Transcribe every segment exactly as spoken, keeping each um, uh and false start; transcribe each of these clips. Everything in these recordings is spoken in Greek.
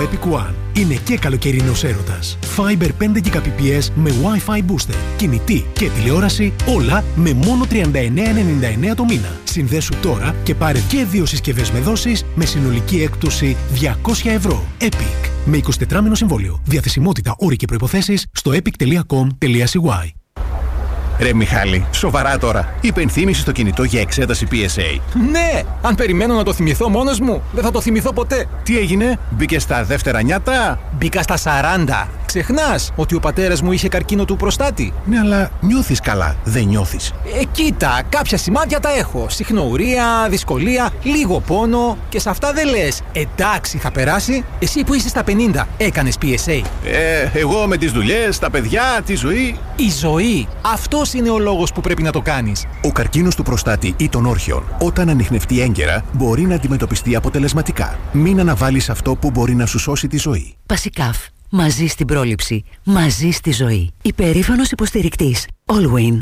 Epic One. Είναι και καλοκαιρινός έρωτας. Fiber πέντε Gbps με Wi-Fi booster, κινητή και τηλεόραση, όλα με μόνο τριάντα εννέα ενενήντα εννέα το μήνα. Συνδέσου τώρα και πάρε και δύο συσκευές με δόσεις με συνολική έκπτωση διακόσια ευρώ. Epic. Με εικοσιτετράμηνο συμβόλαιο. Διαθεσιμότητα, όροι και προϋποθέσεις στο epic τελεία com τελεία c y. Ρε Μιχάλη, σοβαρά τώρα. Υπενθύμηση στο κινητό για εξέταση πι ες έι. Ναι! Αν περιμένω να το θυμηθώ μόνος μου, δεν θα το θυμηθώ ποτέ. Τι έγινε, μπήκε στα δεύτερα νιάτα? Μπήκα στα σαράντα. Ξεχνάς ότι ο πατέρας μου είχε καρκίνο του προστάτη. Ναι, αλλά νιώθεις καλά, δεν νιώθεις? Ε, κοίτα, κάποια σημάδια τα έχω. Συχνοουρία, δυσκολία, λίγο πόνο και σε αυτά δεν λες εντάξει θα περάσει. Εσύ που είσαι στα πενήντα, έκανες πι ες έι? Ε, εγώ με τις δουλειές, τα παιδιά, τη ζωή. Η ζωή. Αυτός είναι ο λόγος που πρέπει να το κάνεις. Ο καρκίνος του προστάτη ή των όρχεων, όταν ανιχνευτεί έγκαιρα, μπορεί να αντιμετωπιστεί αποτελεσματικά. Μην αναβάλεις αυτό που μπορεί να σου σώσει τη ζωή. Πασικάφ. Μαζί στην πρόληψη. Μαζί στη ζωή. Υπερήφανος υποστηρικτής. Allwyn.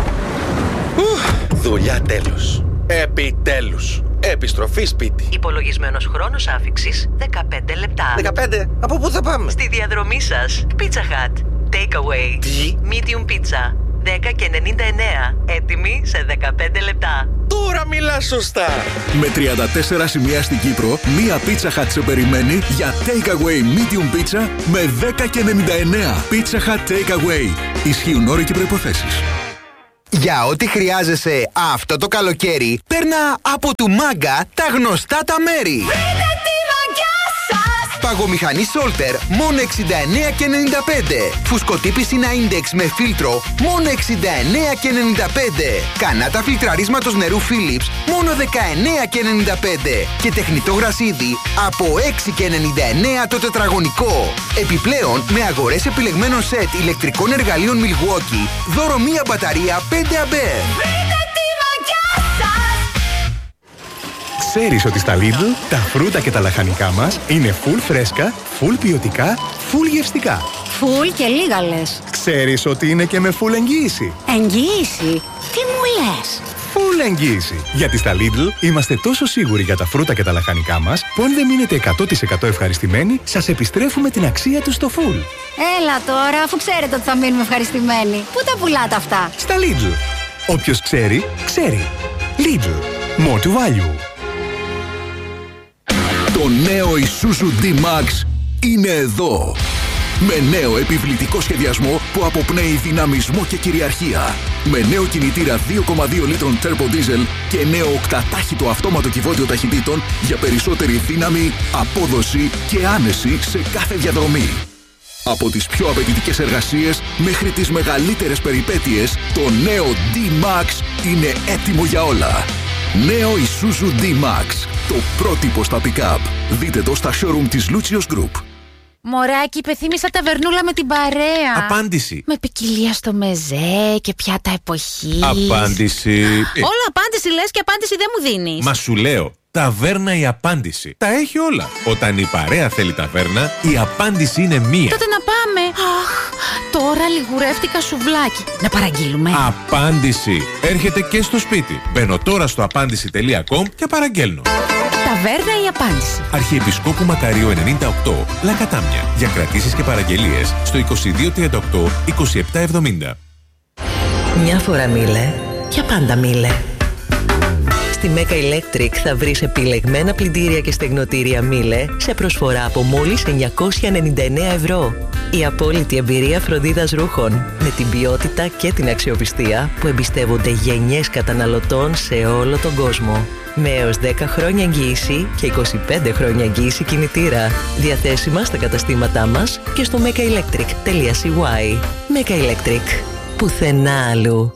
Δουλειά τέλος. Επιτέλους. Επιστροφή σπίτι. Υπολογισμένος χρόνος άφιξης δεκαπέντε λεπτά. δεκαπέντε. Από πού θα πάμε? Στη διαδρομή σας. Pizza Hut. Takeaway. Τι? Medium pizza. δέκα και ενενήντα εννέα. Έτοιμη σε δεκαπέντε λεπτά. Τώρα μιλάς σωστά. Με τριάντα τέσσερα σημεία στην Κύπρο, μία Pizza Hut σε περιμένει για Takeaway Medium Pizza με δέκα και ενενήντα εννέα. Pizza Hut Takeaway. Ισχύουν όροι και προϋποθέσεις. Για ό,τι χρειάζεσαι αυτό το καλοκαίρι, παίρνα από του Μάγκα τα γνωστά τα μέρη. Παγομηχανή Solter μόνο εξήντα εννέα και ενενήντα πέντε. Φουσκωτή πισίνα Index με φίλτρο μόνο εξήντα εννέα και ενενήντα πέντε. Κανάτα φιλτραρίσματος νερού Philips μόνο δεκαεννέα και ενενήντα πέντε. Και τεχνητό γρασίδι από έξι και ενενήντα εννέα το τετραγωνικό. Επιπλέον, με αγορές επιλεγμένων σετ ηλεκτρικών εργαλείων Milwaukee, δώρο μία μπαταρία πέντε αμπέρ. Ξέρεις ότι στα Lidl τα φρούτα και τα λαχανικά μας είναι full φρέσκα, full ποιοτικά, full γευστικά. Full και λίγα λες. Ξέρεις ότι είναι και με full εγγύηση. Εγγύηση? Τι μου λες? Full εγγύηση. Γιατί στα Lidl είμαστε τόσο σίγουροι για τα φρούτα και τα λαχανικά μας που αν δεν μείνετε εκατό τοις εκατό ευχαριστημένοι, σας επιστρέφουμε την αξία τους στο full. Έλα τώρα, αφού ξέρετε ότι θα μείνουμε ευχαριστημένοι. Πού τα πουλάτε αυτά? Στα Lidl. Όποιος ξέρει, ξέρει. Lidl. More to value. Το νέο Isuzu D-Max είναι εδώ. Με νέο επιβλητικό σχεδιασμό που αποπνέει δυναμισμό και κυριαρχία. Με νέο κινητήρα δύο κόμμα δύο λίτρων Turbo Diesel και νέο οκτατάχυτο αυτόματο κυβότιο ταχυτήτων για περισσότερη δύναμη, απόδοση και άνεση σε κάθε διαδρομή. Από τις πιο απαιτητικές εργασίες μέχρι τις μεγαλύτερες περιπέτειες, το νέο D-Max είναι έτοιμο για όλα. Νέο Isuzu D-Max. Το πρότυπο στα pick-up. Δείτε το στα showroom της Lucius Group. Μωράκι, υπεθύμησα ταβερνούλα με την παρέα. Απάντηση. Με ποικιλία στο μεζέ και πιάτα εποχής. Απάντηση. Όλο απάντηση λες και απάντηση δεν μου δίνεις. Μα σου λέω, ταβέρνα η απάντηση. Τα έχει όλα. Όταν η παρέα θέλει ταβέρνα, η απάντηση είναι μία. Τότε να πάμε. Αχ, τώρα λιγουρεύτηκα σουβλάκι. Να παραγγείλουμε. Απάντηση. Έρχεται και στο σπίτι. Μπαίνω τώρα στο απάντηση τελεία com και παραγγέλνω. Ταβέρνα η απάντηση. Αρχιεπισκόπου Μακαρίου ενενήντα οκτώ, Λακατάμια. Για κρατήσεις και παραγγελίες στο είκοσι δύο τριάντα οκτώ είκοσι επτά εβδομήντα. Μια φορά μίλε, για πάντα μίλε. Στη Mega Electric θα βρεις επιλεγμένα πλυντήρια και στεγνοτήρια Miele σε προσφορά από μόλις εννιακόσια ενενήντα εννέα ευρώ. Η απόλυτη εμπειρία φροντίδας ρούχων με την ποιότητα και την αξιοπιστία που εμπιστεύονται γενιές καταναλωτών σε όλο τον κόσμο. Με έως δέκα χρόνια εγγύηση και είκοσι πέντε χρόνια εγγύηση κινητήρα. Διαθέσιμα στα καταστήματά μας και στο mega electric τελεία c y. Mega Electric. Πουθενά αλλού.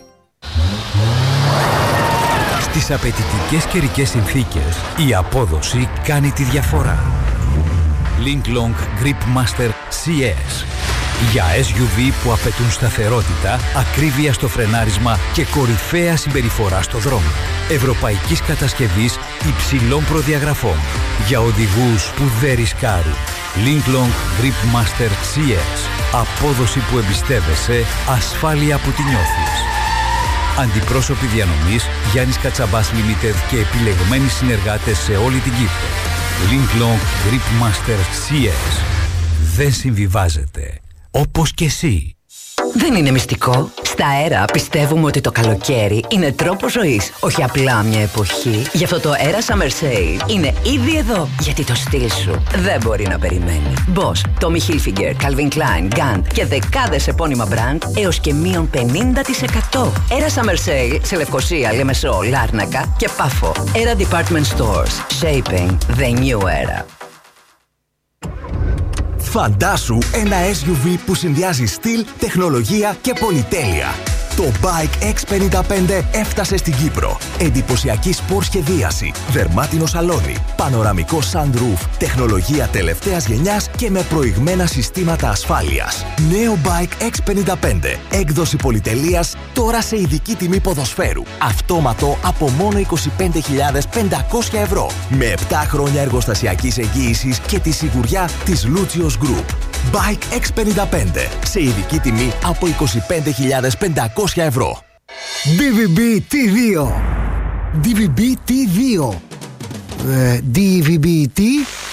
Στις απαιτητικές καιρικές συνθήκες, η απόδοση κάνει τη διαφορά. Linklong Grip Master σι ες. Για ες γιου βι που απαιτούν σταθερότητα, ακρίβεια στο φρενάρισμα και κορυφαία συμπεριφορά στο δρόμο. Ευρωπαϊκής κατασκευής υψηλών προδιαγραφών. Για οδηγούς που δεν ρισκάρουν. Linklong Grip Master σι ες. Απόδοση που εμπιστεύεσαι, ασφάλεια που τη νιώθεις. Αντιπρόσωποι διανομής Γιάννης Κατσαμπάς Limited και επιλεγμένοι συνεργάτες σε όλη την Κύπρο. Linklong Grip Master σι ες. Δεν συμβιβάζεται. Όπως και εσύ. Δεν είναι μυστικό. Στα Αέρα πιστεύουμε ότι το καλοκαίρι είναι τρόπος ζωής, όχι απλά μια εποχή. Γι' αυτό το Aera Summer Sale είναι ήδη εδώ, γιατί το στυλ σου δεν μπορεί να περιμένει. Boss, Tommy Hilfiger, Calvin Klein, Gant και δεκάδες επώνυμα brand έως και μείον πενήντα τοις εκατό. Aera Summer Sale σε Λευκοσία, Λεμεσό, Λάρνακα και Πάφο. Aera Department Stores. Shaping the new era. Φαντάσου ένα ες γιου βι που συνδυάζει στυλ, τεχνολογία και πολυτέλεια. Το Bike εξ πενήντα πέντε έφτασε στην Κύπρο. Εντυπωσιακή σπορ σχεδίαση, δερμάτινο σαλόνι, πανοραμικό sunroof, τεχνολογία τελευταίας γενιάς και με προηγμένα συστήματα ασφάλειας. Νέο Bike εξ πενήντα πέντε, έκδοση πολυτελείας, τώρα σε ειδική τιμή ποδοσφαίρου. Αυτόματο από μόνο είκοσι πέντε χιλιάδες πεντακόσια ευρώ. Με επτά χρόνια εργοστασιακής εγγύησης και τη σιγουριά της Lucios Group. Bike εξ πενήντα πέντε, σε ειδική τιμή από είκοσι πέντε χιλιάδες πεντακόσια ευρώ. ντι βι μπι τι δύο. ντι βι μπι τι δύο. Ε, ντι βι μπι τι.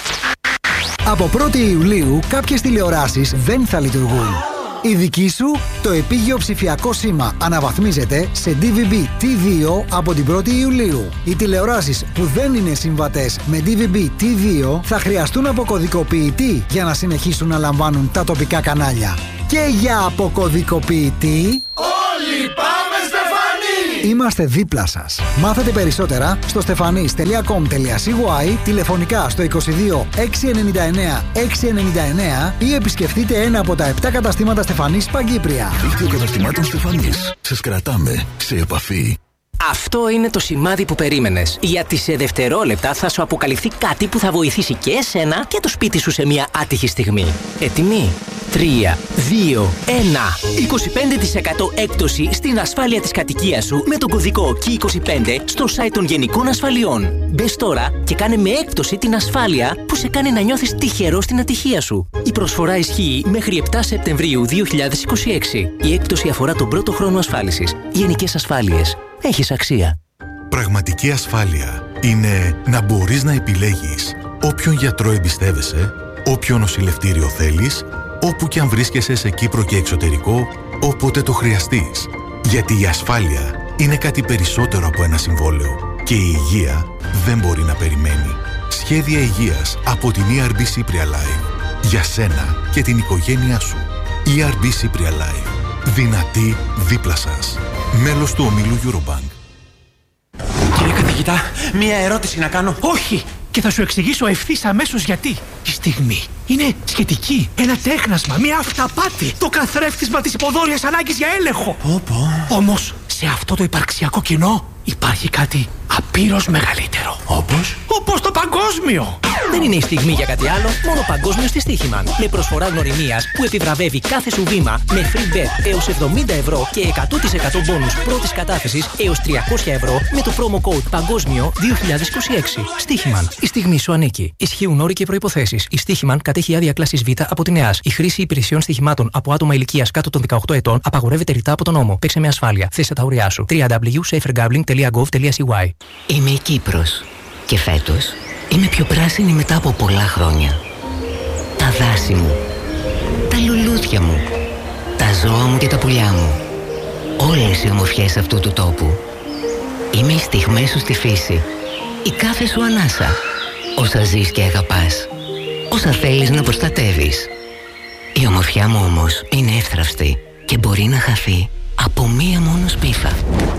Από πρώτη Ιουλίου κάποιες τηλεοράσεις δεν θα λειτουργούν. Η δική σου, το επίγειο ψηφιακό σήμα αναβαθμίζεται σε ντι βι μπι τι δύο από την πρώτη Ιουλίου. Οι τηλεοράσεις που δεν είναι συμβατές με ντι βι μπι τι δύο θα χρειαστούν αποκωδικοποιητή για να συνεχίσουν να λαμβάνουν τα τοπικά κανάλια. Και για αποκωδικοποιητή... Όλοι πάμε Στεφανή! Είμαστε δίπλα σας. Μάθετε περισσότερα στο stefanis τελεία com τελεία σι γουάι, τηλεφωνικά στο είκοσι δύο εξακόσια ενενήντα εννέα εξακόσια ενενήντα εννέα ή επισκεφτείτε ένα από τα επτά καταστήματα Στεφανής Παγκύπρια. Δίκτυο καταστημάτων Στεφανής. Σας κρατάμε σε επαφή. Αυτό είναι το σημάδι που περίμενες. Γιατί σε δευτερόλεπτα θα σου αποκαλυφθεί κάτι που θα βοηθήσει και εσένα και το σπίτι σου σε μια άτυχη στιγμή. Έτοιμοι? τρία, δύο, ένα. είκοσι πέντε τοις εκατό έκπτωση στην ασφάλεια της κατοικίας σου με τον κωδικό κέι είκοσι πέντε στο site των Γενικών Ασφαλιών. Μπες τώρα και κάνε με έκπτωση την ασφάλεια που σε κάνει να νιώθεις τυχερό στην ατυχία σου. Η προσφορά ισχύει μέχρι επτά Σεπτεμβρίου δύο χιλιάδες είκοσι έξι. Η έκπτωση αφορά τον πρώτο χρόνο ασφάλισης. Γενικές Ασφάλειες. Έχεις αξία. Πραγματική ασφάλεια είναι να μπορείς να επιλέγεις όποιον γιατρό εμπιστεύεσαι, όποιο νοσηλευτήριο θέλεις, όπου και αν βρίσκεσαι σε Κύπρο και εξωτερικό, όποτε το χρειαστείς. Γιατί η ασφάλεια είναι κάτι περισσότερο από ένα συμβόλαιο και η υγεία δεν μπορεί να περιμένει. Σχέδια υγείας από την ι αρ μπι Cypria Life. Για σένα και την οικογένειά σου. ι αρ μπι Cypria Life. Δυνατή δίπλα σας. Μέλος του ομίλου Eurobank. Κύριε καθηγητά, μία ερώτηση να κάνω. Όχι! Και θα σου εξηγήσω ευθύς αμέσως γιατί. Η στιγμή είναι σχετική. Ένα τέχνασμα, μία αυταπάτη. Το καθρέφτισμα της υποδόρειας ανάγκης για έλεγχο. Όπο. Όμως, σε αυτό το υπαρξιακό κοινό υπάρχει κάτι απείρως μεγαλύτερο. Όπως? Όπως το παγκόσμιο. Δεν είναι η στιγμή για κάτι άλλο, μόνο παγκόσμιο στη Στίχημαν. Με προσφορά γνωριμίας που επιβραβεύει κάθε σου βήμα με free bet έως εβδομήντα ευρώ και εκατό τοις εκατό μπόνους πρώτης κατάθεσης έως τριακόσια ευρώ με το promo code Παγκόσμιο δύο χιλιάδες είκοσι έξι. Στίχημαν. Η στιγμή σου ανήκει. Ισχύουν όροι και προϋποθέσεις. Η Στίχημαν κατέχει άδεια κλάσης Β από την ΕΑΣ. Η χρήση υπηρεσιών στοιχημάτων από άτομα ηλικίας κάτω των δεκαοκτώ ετών απαγορεύεται ρητά από τον νόμο. Παίξε με ασφάλεια. Θέσε τα όρια σου. double-u double-u double-u τελεία safer gambling τελεία gov τελεία σι γουάι. Είμαι η Κύπρος και φέτος είμαι πιο πράσινη μετά από πολλά χρόνια. Τα δάση μου, τα λουλούδια μου, τα ζώα μου και τα πουλιά μου. Όλες οι ομορφιές αυτού του τόπου. Είμαι οι στιγμές σου στη φύση, η κάθε σου ανάσα, όσα ζεις και αγαπάς, όσα θέλεις να προστατεύεις. Η ομορφιά μου όμως είναι εύθραυστη και μπορεί να χαθεί από μία μόνο σπίθα.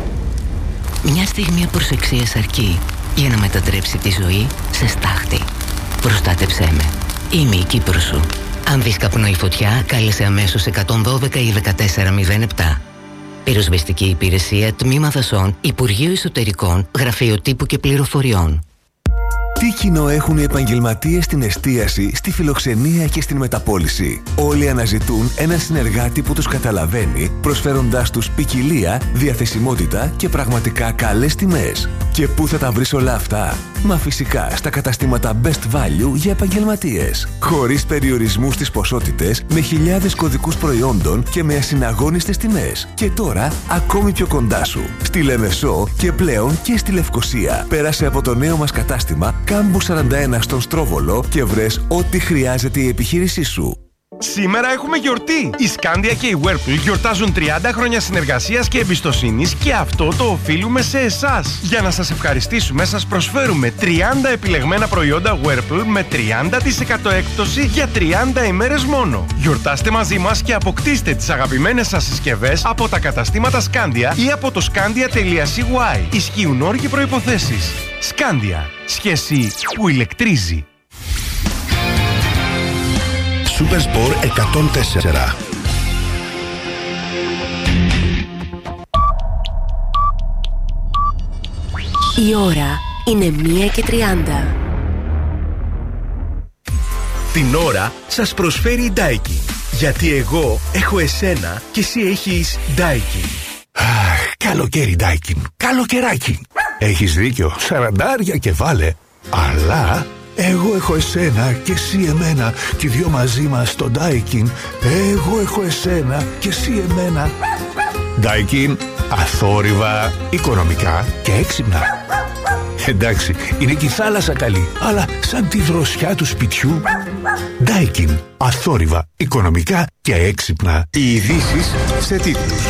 Μια στιγμή προσεξίας αρκεί για να μετατρέψει τη ζωή σε στάχτη. Προστάτεψέ με. Είμαι η Κύπρος σου. Αν δεις καπνό ή φωτιά, κάλεσε αμέσως εκατόν δώδεκα ή δεκατέσσερα μηδέν επτά. Πυροσβεστική υπηρεσία, Τμήμα Δασών, Υπουργείο Εσωτερικών, Γραφείο Τύπου και Πληροφοριών. Τι κοινό έχουν οι επαγγελματίες στην εστίαση, στη φιλοξενία και στην μεταπώληση? Όλοι αναζητούν ένα συνεργάτη που τους καταλαβαίνει, προσφέροντάς τους ποικιλία, διαθεσιμότητα και πραγματικά καλές τιμές. Και πού θα τα βρεις όλα αυτά? Μα φυσικά στα καταστήματα Best Value για επαγγελματίες. Χωρίς περιορισμούς στις ποσότητες, με χιλιάδες κωδικούς προϊόντων και με ασυναγώνιστες τιμές. Και τώρα ακόμη πιο κοντά σου. Στη Λεμεσό και πλέον και στη Λευκοσία. Πέρασε από το νέο μας κατάστημα Κάμπου σαράντα ένα στον Στρόβολο και βρες ό,τι χρειάζεται η επιχείρησή σου. Σήμερα έχουμε γιορτή! Η Scandia και η Whirlpool γιορτάζουν τριάντα χρόνια συνεργασίας και εμπιστοσύνης και αυτό το οφείλουμε σε εσάς. Για να σας ευχαριστήσουμε, σας προσφέρουμε τριάντα επιλεγμένα προϊόντα Whirlpool με τριάντα τοις εκατό έκπτωση για τριάντα ημέρες μόνο. Γιορτάστε μαζί μας και αποκτήστε τις αγαπημένες σας συσκευές από τα καταστήματα Scandia ή από το scandia.cy. Ισχύουν όροι και προϋποθέσεις. Scandia. Σχέση που ηλεκτρίζει. Supersport εκατόν τέσσερα. Η ώρα είναι μία και τριάντα. Την ώρα σας προσφέρει η Daikin. Γιατί εγώ έχω εσένα και εσύ έχεις Daikin. Αχ, καλοκαίρι Daikin. Καλοκαιράκι. Έχεις δίκιο, σαραντάρια και βάλε. Αλλά... εγώ έχω εσένα και εσύ εμένα και οι δυο μαζί μας στο Daikin. Εγώ έχω εσένα και εσύ εμένα. Daikin, αθόρυβα, οικονομικά και έξυπνα. Εντάξει, είναι και η θάλασσα καλή, αλλά σαν τη δροσιά του σπιτιού. Daikin, αθόρυβα, οικονομικά και έξυπνα. Οι ειδήσεις σε τίτλους.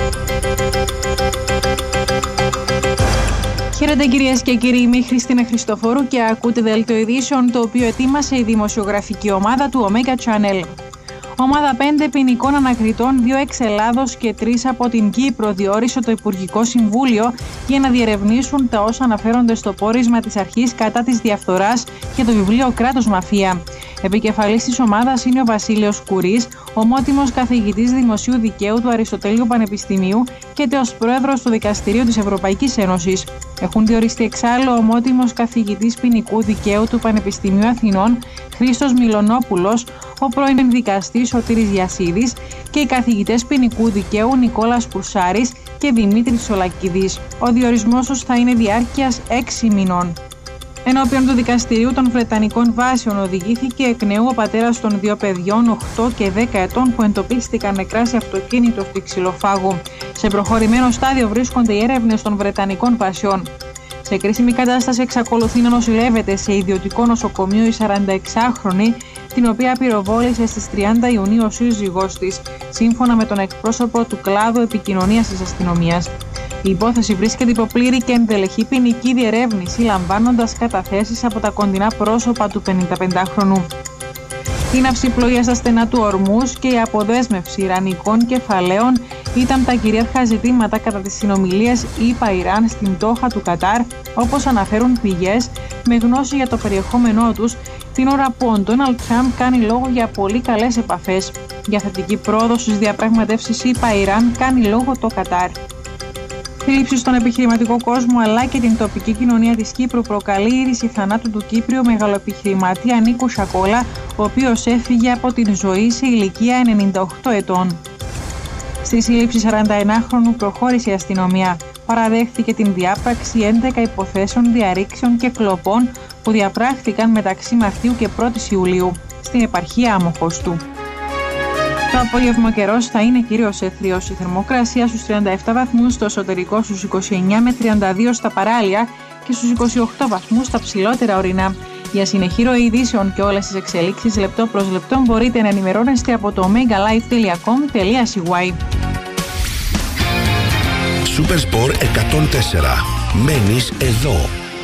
Χαίρετε κυρίες και κύριοι, είμαι η Χριστίνα Χριστοφόρου και ακούτε δελτίο ειδήσεων, το οποίο ετοίμασε η δημοσιογραφική ομάδα του Omega Channel. Ομάδα πέντε ποινικών ανακριτών, δύο εξ Ελλάδος και τρεις από την Κύπρο διόρισε το Υπουργικό Συμβούλιο για να διερευνήσουν τα όσα αναφέρονται στο πόρισμα της αρχής κατά της διαφθοράς και το βιβλίο «Κράτος Μαφία». Επικεφαλής της ομάδας είναι ο Βασίλειος Κουρής, ομότιμος καθηγητής Δημοσίου Δικαίου του Αριστοτέλειου Πανεπιστημίου και τέος πρόεδρος του Δικαστηρίου της Ευρωπαϊκής Ένωσης. Έχουν διοριστεί εξάλλου ο ομότιμος καθηγητής ποινικού δικαίου του Πανεπιστημίου Αθηνών Χρήστος Μιλονόπουλος, ο πρώην δικαστής Σωτήρης Γιασίδης και οι καθηγητές ποινικού δικαίου Νικόλας Πουρσάρης και Δημήτρης Σολακίδης. Ο διορισμός τους θα είναι διάρκειας έξι μηνών. Ενώπιον του δικαστηρίου των Βρετανικών βάσεων οδηγήθηκε εκ νέου ο πατέρας των δύο παιδιών οκτώ και δέκα ετών που εντοπίστηκαν νεκρά σε αυτοκίνητο στη Ξυλοφάγου. Σε προχωρημένο στάδιο βρίσκονται οι έρευνες των Βρετανικών βάσεων. Σε κρίσιμη κατάσταση εξακολουθεί να νοσηλεύεται σε ιδιωτικό νοσοκομείο η σαρανταεξάχρονη, την οποία πυροβόλησε στις τριάντα Ιουνίου ο σύζυγός της, σύμφωνα με τον εκπρόσωπο του κλάδου επικοινωνίας της αστυνομίας. Η υπόθεση βρίσκεται υπό πλήρη και ενδελεχή ποινική διερεύνηση, λαμβάνοντας καταθέσεις από τα κοντινά πρόσωπα του πενηνταπεντάχρονου. Η ναυσιπλοεία στα στενά του Ορμούς και η αποδέσμευση ιρανικών κεφαλαίων ήταν τα κυρίαρχα ζητήματα κατά τις συνομιλίες ΗΠΑ-Ιράν στην Ντόχα του Κατάρ, όπως αναφέρουν πηγές με γνώση για το περιεχόμενό τους, την ώρα που ο Ντόναλντ Τραμπ κάνει λόγο για πολύ καλές επαφές. Για θετική πρόοδο στις διαπραγματεύσεις ΗΠΑ-Ιράν κάνει λόγο το Κατάρ. Θλίψη στον επιχειρηματικό κόσμο αλλά και την τοπική κοινωνία της Κύπρου προκαλεί η είδηση θανάτου του Κύπριου μεγαλοεπιχειρηματία Νίκου Σακόλα, ο οποίος έφυγε από την ζωή σε ηλικία ενενήντα οκτώ ετών. Στη σύλληψη σαρανταενάχρονου προχώρησε η αστυνομία. Παραδέχθηκε την διάπραξη έντεκα υποθέσεων διαρρήξεων και κλοπών που διαπράχθηκαν μεταξύ Μαρτίου και πρώτης Ιουλίου στην επαρχία Άμμοχος του. Το απόγευμα ο καιρός θα είναι κυρίως αιθριος. Η θερμοκρασία στους τριάντα επτά βαθμούς, στο εσωτερικό στους είκοσι εννιά με τριάντα δύο στα παράλια και στους είκοσι οκτώ βαθμούς στα ψηλότερα ορεινά. Για συνεχή ροή ειδήσεων και όλες τις εξελίξεις λεπτό προς λεπτό μπορείτε να ενημερώνεστε από το omega live τελεία com τελεία c y. Supersport εκατόν τέσσερα. Μένεις εδώ.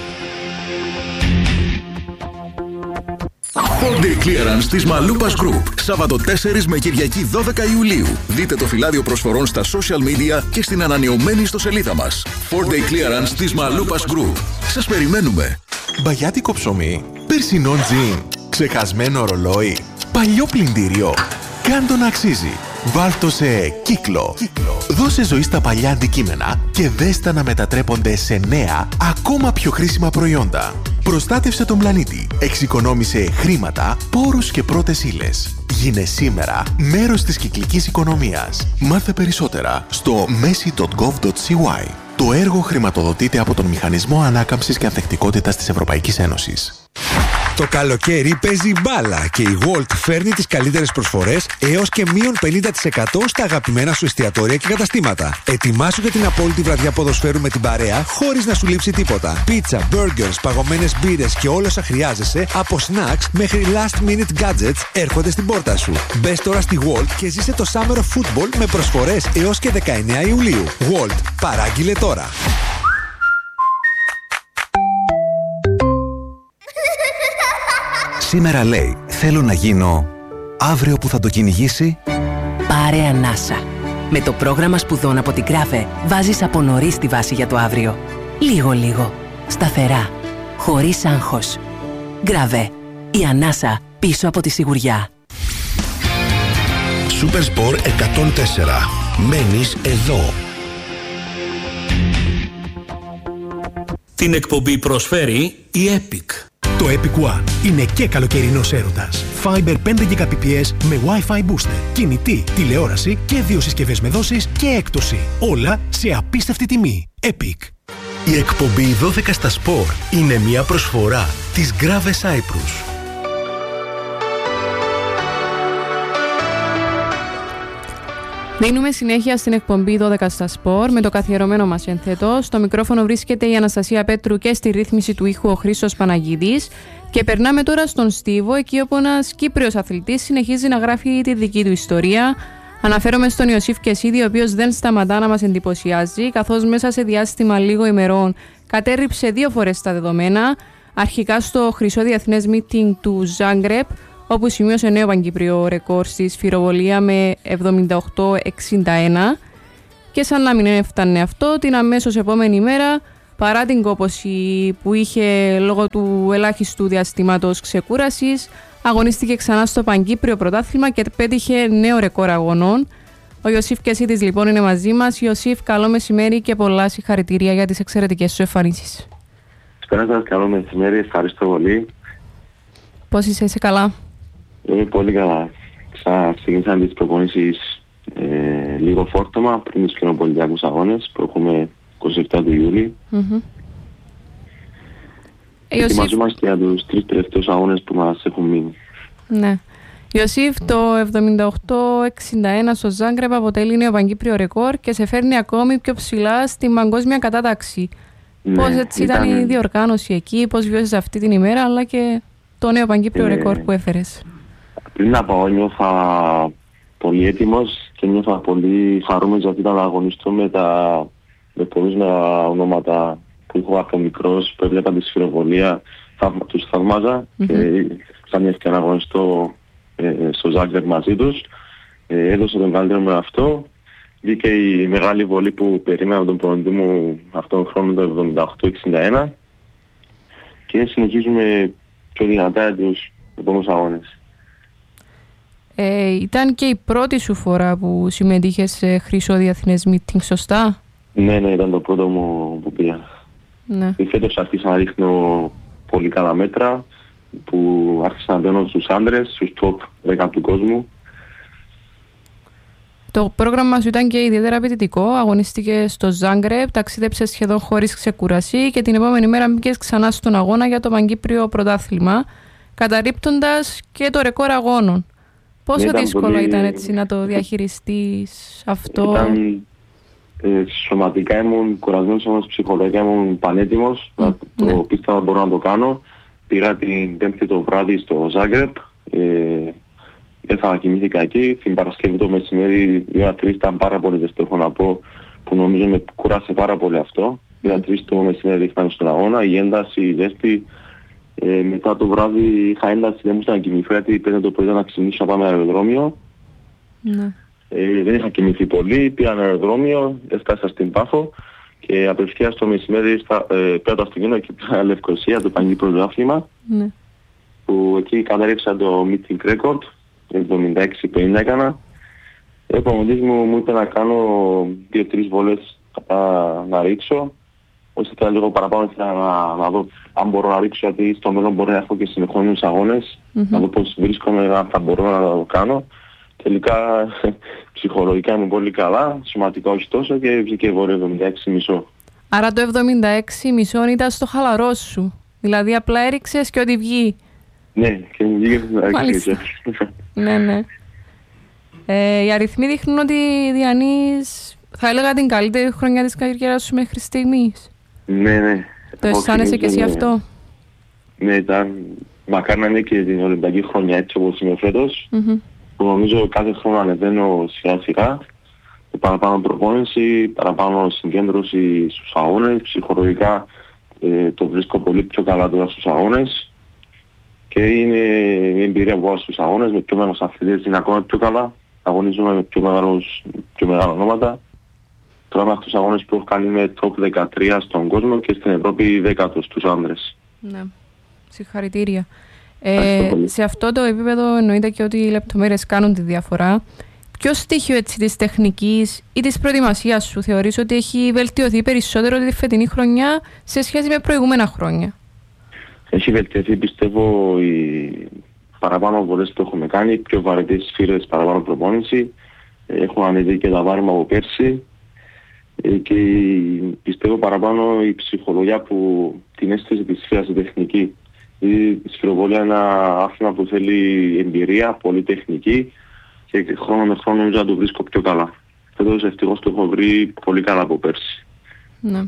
four day clearance της Μαλούπας Group. Σάββατο τέσσερις με Κυριακή δώδεκα Ιουλίου. Δείτε το φυλάδιο προσφορών στα social media και στην ανανεωμένη ιστοσελίδα μας. four day clearance της Μαλούπας Group. Σας περιμένουμε. Μπαγιάτικο ψωμί, περσινό τζιν, ξεχασμένο ρολόι, παλιό πλυντήριο. Κάν το να αξίζει. Βάλ' το σε κύκλο. κύκλο. Δώσε ζωή στα παλιά αντικείμενα και δες τα να μετατρέπονται σε νέα, ακόμα πιο χρήσιμα προϊόντα. Προστάτευσε τον πλανήτη. Εξοικονόμησε χρήματα, πόρους και πρώτες ύλες. Γίνε σήμερα μέρος της κυκλικής οικονομίας. Μάθε περισσότερα στο messi τελεία gov τελεία c y. Το έργο χρηματοδοτείται από τον Μηχανισμό Ανάκαμψης και Ανθεκτικότητας της Ευρωπαϊκής Ένωσης. Το καλοκαίρι παίζει μπάλα και η Walt φέρνει τις καλύτερες προσφορές έως και μείον πενήντα τοις εκατό στα αγαπημένα σου εστιατόρια και καταστήματα. Ετοιμάσου για την απόλυτη βραδιά ποδοσφαίρου με την παρέα χωρίς να σου λείψει τίποτα. Πίτσα, burgers, παγωμένες μπύρες και όλα όσα χρειάζεσαι, από snacks μέχρι last minute gadgets έρχονται στην πόρτα σου. Μπες τώρα στη Walt και ζήσε το Summer of Football με προσφορές έως και δεκαεννέα Ιουλίου. Walt, παράγγειλε τώρα. Σήμερα λέει, θέλω να γίνω, αύριο που θα το κυνηγήσει. Πάρε ανάσα. Με το πρόγραμμα σπουδών από την Γκράβε βάζεις από νωρίς τη βάση για το αύριο. Λίγο-λίγο. Σταθερά. Χωρίς άγχος. Γκράβε. Η ανάσα πίσω από τη σιγουριά. Supersport εκατόν τέσσερα. Μένεις εδώ. Την εκπομπή προσφέρει η Epic. Το Epic One είναι και καλοκαιρινός έρωτας. Fiber πέντε Gbps με Wi-Fi booster, κινητή, τηλεόραση και δύο συσκευές με δόσεις και έκπτωση. Όλα σε απίστευτη τιμή. Epic. Η εκπομπή δώδεκα στα Σπορ είναι μια προσφορά της Grave Cyprus. Δίνουμε συνέχεια στην εκπομπή δώδεκα στα Σπορ με το καθιερωμένο μας ενθετό. Στο μικρόφωνο βρίσκεται η Αναστασία Πέτρου και στη ρύθμιση του ήχου ο Χρήστος Παναγίδης. Και περνάμε τώρα στον Στίβο, εκεί όπου ένας Κύπριος αθλητής συνεχίζει να γράφει τη δική του ιστορία. Αναφέρομαι στον Ιωσήφ Κεσίδη, ο οποίος δεν σταματά να μας εντυπωσιάζει, καθώς μέσα σε διάστημα λίγο ημερών κατέρριψε δύο φορές τα δεδομένα. Αρχικά στο χρυσό διεθνές meeting του Ζάγκρεπ, όπου σημείωσε νέο παγκύπριο ρεκόρ στη σφυροβολία με εβδομήντα οκτώ εξήντα ένα, και σαν να μην έφτανε αυτό, την αμέσως επόμενη μέρα, παρά την κόπωση που είχε λόγω του ελάχιστου διαστήματος ξεκούρασης, αγωνίστηκε ξανά στο παγκύπριο πρωτάθλημα και πέτυχε νέο ρεκόρ αγωνών. Ο Ιωσήφ Κεσίδης λοιπόν είναι μαζί μας. Ιωσήφ, καλό μεσημέρι και πολλά συγχαρητήρια για τις εξαιρετικές σου εμφανίσεις. Σπέρα σας, καλό μεσημέρι, ευχαριστώ πολύ. Πώς είσαι, είσαι καλά? Είμαι πολύ καλά. Ξεκίνησαν τις προπονήσεις ε, λίγο φόρτωμα πριν τους κοινοπολιτιακούς αγώνες που έχουμε είκοσι επτά του Ιούλη. Mm-hmm. Ετοιμαζόμαστε για τους τρεις τελευταίους αγώνες που μας έχουν μείνει. Ναι. Ιωσήφ, το εβδομήντα οκτώ εξήντα ένα στο Ζάγκρεπ αποτελεί νέο παγκύπριο ρεκόρ και σε φέρνει ακόμη πιο ψηλά στην παγκόσμια κατάταξη. Ναι, πώς έτσι ήταν... ήταν η διοργάνωση εκεί, πώς βιώσεις αυτή την ημέρα, αλλά και το νέο παγκύπριο ε... ρεκόρ που έφερες? Πριν να πάω νιώθα πολύ έτοιμος και νιώθα πολύ χαρούμενος γιατί ήταν να αγωνιστώ με τα με πολλούς ονόματα που έχω από μικρός, που έβλεπα τη σφυροβολία, θα, τους θαυμάζα mm-hmm. και σαν μια ευκαιρία να αγωνιστώ ε, στο Ζάγκρεπ μαζί τους. Ε, έδωσα τον καλύτερο με αυτό. Βγήκε η μεγάλη βολή που περίμενα τον προπονητή μου αυτόν τον χρόνο, το εβδομήντα οκτώ εξήντα ένα, και συνεχίζουμε πιο δυνατά τους επόμενους αγώνες. Ε, ήταν και η πρώτη σου φορά που συμμετείχες σε χρυσό διεθνές meeting, σωστά? Ναι, ναι, ήταν το πρώτο μου που πήγα. Ναι. Φέτος άρχισα να ρίχνω πολύ καλά μέτρα, που άρχισα να μπαίνω στους άντρες, στους top δέκα του κόσμου. Το πρόγραμμα σου ήταν και ιδιαίτερα απαιτητικό. Αγωνίστηκες στο Ζάγκρεπ, ταξίδεψες σχεδόν χωρίς ξεκούραση και την επόμενη μέρα μπήκες ξανά στον αγώνα για το παγκύπριο πρωτάθλημα, καταρρίπτοντας και το ρεκόρ αγώνων. Πόσο ήταν δύσκολο πολύ... ήταν έτσι να το διαχειριστείς αυτό? Ήταν, ε, σωματικά ήμουν κουρασμένος, όμως ψυχολογικά ήμουν πανέτοιμος. Mm, το ναι. Πίστευα μπορώ να το κάνω. Πήγα την Πέμπτη το βράδυ στο Ζάγκρεπ. Ε, Έφαγα, κοιμήθηκα εκεί. Την Παρασκευή το μεσημέρι, δύο τρεις ήταν πάρα πολύ ζεστό, έχω να πω, που νομίζω με κούρασε πάρα πολύ αυτό. δύο τρεις το μεσημέρι ήρθαμε στον αγώνα, η ένταση, η ζέστη. Ε, μετά το βράδυ είχα ένταση, δεν μου ήρθα να κοιμηθώ γιατί πέντε το πρωί να ξυπνήσω να πάμε αεροδρόμιο. Ναι. Ε, δεν είχα κοιμηθεί πολύ, πήγα αεροδρόμιο, έφτασα στην Πάφο και απευθείας το μεσημέρι στα, ε, πέρα το αυτοκίνητο και πήγα Λευκοσία, το παγκύπριο πρωτάθλημα. Ναι. Που εκεί καταρρύψα το meeting record, εβδομήντα έξι πενήντα έκανα. Ο προπονητής μου μου είπε να κάνω δύο τρεις βολές να ρίξω. Όσο ήθελα λίγο παραπάνω ήθελα να, να δω αν μπορώ να ρίξω, γιατί στο μέλλον μπορώ να έχω και συνεχόμενους αγώνες, mm-hmm. να δω πώς βρίσκομαι, αν θα μπορώ να το κάνω. Τελικά ψυχολογικά είμαι πολύ καλά, σωματικά όχι τόσο και βγήκε βόλιο εβδομήντα έξι κόμμα πέντε. Άρα το εβδομήντα έξι μισόν ήταν στο χαλαρό σου. Δηλαδή απλά έριξες και ό,τι βγει. Ναι, και μου βγήκε στην αρχή. Ναι, ναι. Ε, οι αριθμοί δείχνουν ότι διανύεις, θα έλεγα, την καλύτερη χρονιά της καριέρας σου μέχρι στιγμής. Ναι, ναι. Το αισθάνεσαι και εσύ αυτό? Ναι, ήταν. Μακάρι να είναι και την Ολυμπιακή χρονιά έτσι όπως είναι φέτος. Mm-hmm. Που νομίζω κάθε χρόνο ανεβαίνω σιγά σιγά. Παραπάνω προπόνηση, παραπάνω συγκέντρωση στους αγώνες. Ψυχολογικά ε, το βρίσκω πολύ πιο καλά τώρα στους αγώνες. Και είναι μια εμπειρία που πάω στους αγώνες με πιο μεγάλους αθλητές, είναι ακόμα πιο καλά. Αγωνίζομαι με πιο, μεγάλους, πιο μεγάλα ονόματα. Τώρα με αυτούς τους αγώνες που έχω κάνει με top δεκατρία στον κόσμο και στην Ευρώπη δέκατος στους άντρες. Ναι, συγχαρητήρια. Ε, σε αυτό το επίπεδο εννοείται και ότι οι λεπτομέρειες κάνουν τη διαφορά. Ποιο στοιχείο έτσι της τεχνικής ή της προετοιμασίας σου θεωρείς ότι έχει βελτιωθεί περισσότερο τη φετινή χρονιά σε σχέση με προηγούμενα χρόνια? Έχει βελτιωθεί, πιστεύω, οι παραπάνω βολές που έχουμε κάνει, πιο βαρετές σφύρες, παραπάνω προπόνηση. Έχουν ανέβει και τα βάρμα από πέρσι. Και πιστεύω παραπάνω η ψυχολογία που την αίσθηση της σφύρας, η τεχνική. Η σφυροβολία είναι ένα άθλημα που θέλει εμπειρία, πολύ τεχνική και χρόνο με χρόνο νομίζω να το βρίσκω πιο καλά. Φέτος ευτυχώς το έχω βρει πολύ καλά από πέρσι. Ναι.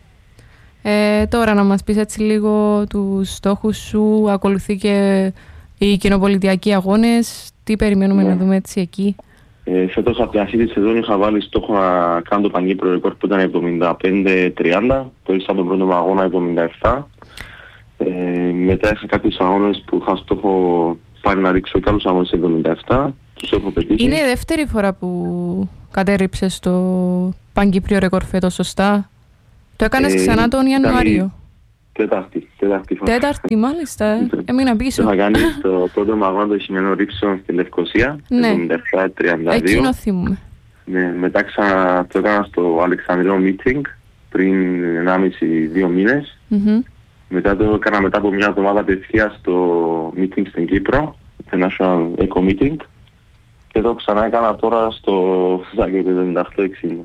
Ε, τώρα να μας πεις έτσι λίγο τους στόχους σου, ακολουθεί και οι κοινοπολιτιακοί αγώνες, τι περιμένουμε ναι. να δούμε έτσι εκεί? Ε, φέτος από την αρχή της σεζόν είχα βάλει στόχο να κάνω το παγκύπριο ρεκόρ που ήταν εβδομήντα πέντε τριάντα, το ήρθα τον πρώτο μου αγώνα εβδομήντα επτά. Ε, μετά είχα κάποιους αγώνες που είχα στόχο πάλι να ρίξω και άλλους αγώνες εβδομήντα επτά, τους έχω πετύχει. Είναι η δεύτερη φορά που κατέρριψες το παγκύπριο ρεκόρ φέτος, σωστά? Το έκανες ε, ξανά τον Ιανουάριο. Τέταρτη, τέταρτη φορά. Τέταρτη, μάλιστα, ε. έμεινα πίσω. Το είχα κάνει στο πρώτο μου αγώνα το χειμερινό ρίψεων στη Λευκοσία, ναι. εβδομήντα επτά τριάντα δύο. Εκείνο θυμούμαι. Ναι, μετά ξανά το έκανα στο Αλεξανδρινό meeting πριν ενάμιση δύο μήνες. Mm-hmm. Μετά το έκανα μετά από μια εβδομάδα απευθείας στο meeting στην Κύπρο, το National Eco Meeting. Και το ξανά έκανα τώρα στο Ζάγκρεπ εβδομήντα οκτώ εξήντα.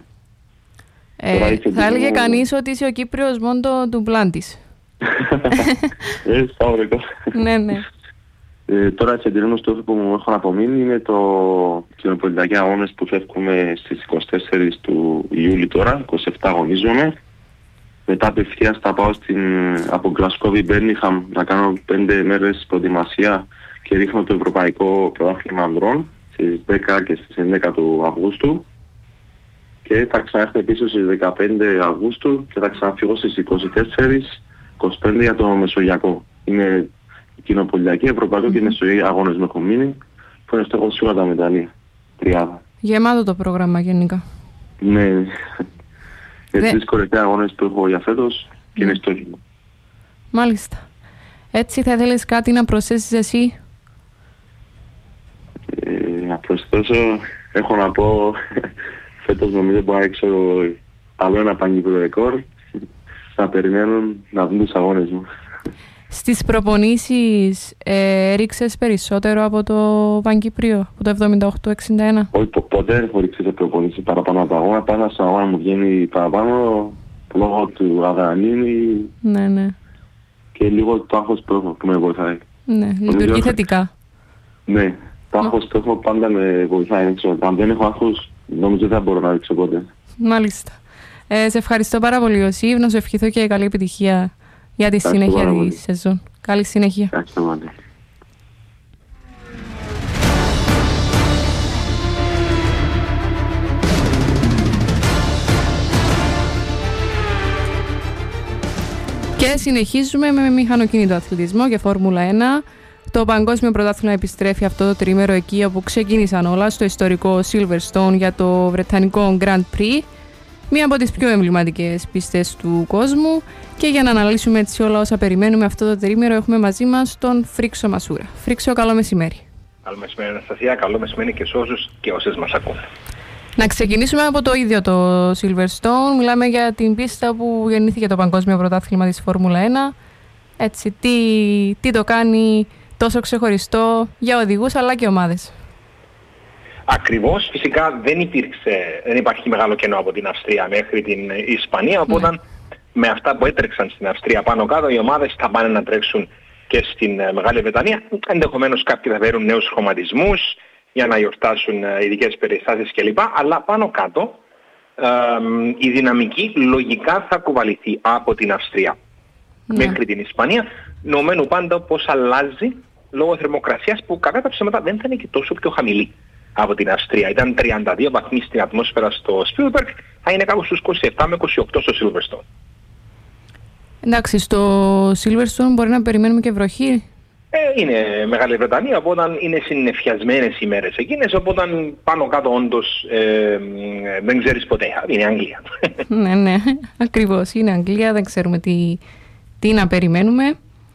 Ε, θα έλεγε μου... κανείς ότι είσαι ο Κύπριος μόνο του Πλάντης. Ε, στα όρεκα. Ναι, ναι. Ε, τώρα σε εντελώς στόχο που μου έχω απομείνει είναι το κοινοπολιτιακοί αγώνες που φεύγουμε στις είκοσι τέσσερις του Ιούλη τώρα, είκοσι επτά αγωνίζομαι. Μετά απευθείας θα πάω στην, από Γλασκόβι Μπέρνιχαμ να κάνω πέντε μέρες προετοιμασία και ρίχνω το Ευρωπαϊκό Πρωτάθλημα Ανδρών στις δέκα και στις έντεκα του Αυγούστου. Και θα ξανάρθω πίσω στις δεκαπέντε Αυγούστου και θα ξαναφύγω στις είκοσι τέσσερα είκοσι πέντε για το Μεσογειακό. Είναι κοινοπολιτιακή, Ευρωπαϊκό mm-hmm. και Μεσογειακό αγώνες με έχουν μείνει, που είναι στόχος σίγουρα τα μεταλλεία. Τριάδα. Γεμάτο το πρόγραμμα γενικά. Ναι. Είναι τρεις κορυφαίοι αγώνες που έχω για φέτος και είναι στόχοι μου. Μάλιστα. Έτσι θα ήθελες κάτι να προσθέσεις εσύ? Ε, να προσθέσω, έχω να πω, φέτος νομίζω μπορώ να ρίξω άλλο ένα παγκύπριο ρεκόρ. Να περιμένουν να δουν τους αγώνες μου. Στις προπονήσεις ε, ρίξες περισσότερο από το Παγκύπριο, από το εβδομήντα οκτώ εξήντα ένα? Όχι, ποτέ δεν έχω ρίξει σε προπονήσεις παραπάνω από τα αγώνα. Πάντα στον αγώνα μου βγαίνει παραπάνω λόγω του αδρανίνη ναι, ναι. και λίγο το άγχος που έχω που με βοηθάει. Ναι, λειτουργεί θετικά. Ναι, το άγχος που έχω πάντα με βοηθάει. Αν δεν έχω άγχος, νομίζω δεν μπορώ να ρίξω ποτέ. Μάλιστα. Ε, σε ευχαριστώ πάρα πολύ, Ιωσήφ. Να σου ευχηθώ και καλή επιτυχία για τη συνέχεια της σεζόν. Καλή συνέχεια. Ευχαριστώ πολύ. Και συνεχίζουμε με μηχανοκίνητο αθλητισμό και Φόρμουλα ένα. Το Παγκόσμιο Πρωτάθλημα επιστρέφει αυτό το τρίμερο εκεί όπου ξεκίνησαν όλα, στο ιστορικό Silverstone για το Βρετανικό Grand Prix. Μία από τις πιο εμβληματικές πίστες του κόσμου. Και για να αναλύσουμε έτσι όλα όσα περιμένουμε αυτό το τρίμερο έχουμε μαζί μας τον Φρίξο Μασούρα. Φρίξο, καλό μεσημέρι. Καλό μεσημέρι Αναστασία, καλό μεσημέρι και σε όσους και όσες μας ακούν. Να ξεκινήσουμε από το ίδιο το Silverstone. Μιλάμε για την πίστα που γεννήθηκε το Παγκόσμιο Πρωτάθλημα της Φόρμουλα ένα. Έτσι, τι, τι το κάνει τόσο ξεχωριστό για οδηγούς αλλά και ομάδες? Ακριβώς, φυσικά δεν υπήρξε, δεν υπάρχει μεγάλο κενό από την Αυστρία μέχρι την Ισπανία, οπότε ναι. με αυτά που έτρεξαν στην Αυστρία πάνω κάτω, οι ομάδες θα πάνε να τρέξουν και στην ε, Μεγάλη Βρετανία. Ενδεχομένως κάποιοι θα φέρουν νέους χρωματισμούς για να γιορτάσουν ε, ειδικές περιστάσεις κλπ. Αλλά πάνω κάτω ε, η δυναμική λογικά θα κουβαληθεί από την Αυστρία ναι. μέχρι την Ισπανία, νομένου πάντα πως αλλάζει λόγω θερμοκρασίας που κατά τα ψέματα δεν θα είναι και τόσο πιο χαμηλή από την Αυστρία. Ήταν τριάντα δύο βαθμοί στην ατμόσφαιρα στο Spielberg, θα είναι κάπου στους είκοσι επτά με είκοσι οκτώ στο Silverstone. Εντάξει, στο Silverstone μπορεί να περιμένουμε και βροχή. Ε, είναι Μεγάλη Βρετανία, οπότε είναι συννεφιασμένες οι μέρες εκείνες, οπότε πάνω κάτω όντως ε, δεν ξέρεις ποτέ. Είναι Αγγλία. ναι, ναι, ακριβώς. Είναι Αγγλία, δεν ξέρουμε τι, τι να περιμένουμε.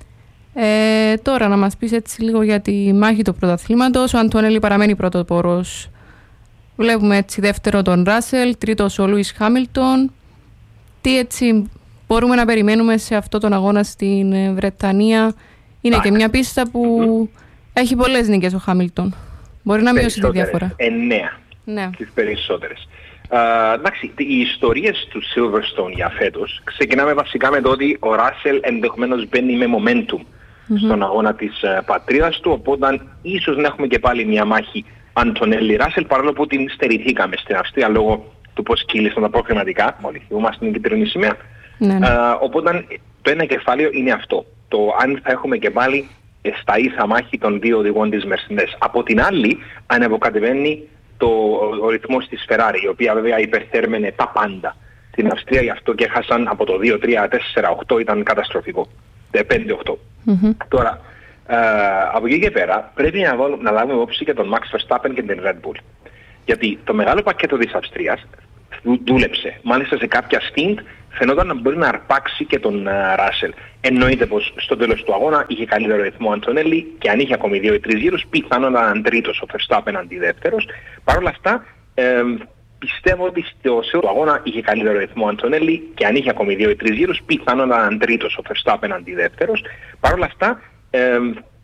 Ε, τώρα να μας πεις έτσι λίγο για τη μάχη του πρωταθλήματος. Ο Αντωνέλη παραμένει πρωτοπόρος. Βλέπουμε έτσι δεύτερο τον Ράσελ, τρίτος ο Λούις Χάμιλτον. Τι έτσι μπορούμε να περιμένουμε σε αυτό τον αγώνα στην Βρετανία? Είναι και μια πίστα που mm-hmm. έχει πολλές νίκες ο Χάμιλτον. Μπορεί να μειώσει τη διαφορά. Εννέα. Ναι. Τις περισσότερες. Uh, εντάξει, οι ιστορίες του Silverstone για φέτος ξεκινάμε βασικά με το ότι ο Ράσελ ενδεχομένως μπαίνει με momentum mm-hmm. στον αγώνα της uh, πατρίδας του, οπότε ίσως να έχουμε και πάλι μια μάχη Αντωνέλη Ράσελ, παρόλο που την στερηθήκαμε στην Αυστρία λόγω του πώς κύλησαν τα προκριματικά, μόλις θυμόμαστε την κίτρινη σημαία. Ναι, ναι. Uh, οπότε το ένα κεφάλαιο είναι αυτό, το αν θα έχουμε και πάλι στα ίσα μάχη των δύο οδηγών της Mercedes. Από την άλλη ανεβοκατεβαίνει το, ο ρυθμός της Ferrari, η οποία βέβαια υπερθέρμενε τα πάντα στην Αυστρία, γι' αυτό και έχασαν από το δύο τρία τέσσερα οκτώ, ήταν καταστροφικό, πέντε οκτώ. Mm-hmm. Τώρα, ε, από εκεί και πέρα πρέπει να, βάλω, να λάβουμε υπόψη και τον Max Verstappen και την Red Bull. Γιατί το μεγάλο πακέτο της Αυστρίας δούλεψε. Μάλιστα σε κάποια stint φαινόταν να μπορεί να αρπάξει και τον Ράσελ. Uh, Εννοείται πως στο τέλος του αγώνα είχε καλύτερο ρυθμό ο Αντωνέλη και αν είχε ακόμη δύο ή τρεις γύρους, πιθανόν να ήταν τρίτος ο Verstappen αντί δεύτερος. Παρ' όλα αυτά, ε, πιστεύω ότι στο τέλος του αγώνα είχε καλύτερο ρυθμό ο Αντωνέλη και αν είχε ακόμη δύο ή τρεις γύρους, πιθανόν να ήταν τρίτος ο Verstappen αντί δεύτερος. Παρ' όλα αυτά, ε,